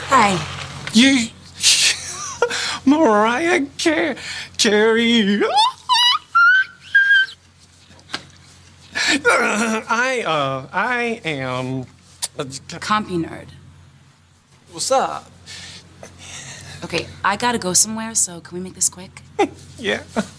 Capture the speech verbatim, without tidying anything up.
Hi. You, Mariah Car Carey. I, uh, I am... Compy nerd. What's up? Okay, I gotta go somewhere, so can we make this quick? Yeah.